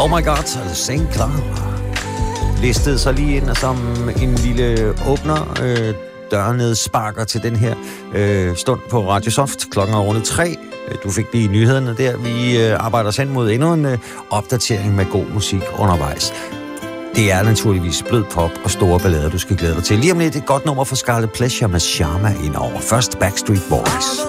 Oh My God, eller St. Clara. Listede sig lige ind som en lille åbner. Dørnede sparker til den her stund på Radio Soft. Klokken er rundet 3. Du fik lige nyhederne der. Vi arbejder os hen mod endnu en opdatering med god musik undervejs. Det er naturligvis blød pop og store ballader, du skal glæde dig til. Lige om lidt et godt nummer for Scarlet Pleasure med Sharma indover. Først Backstreet Boys.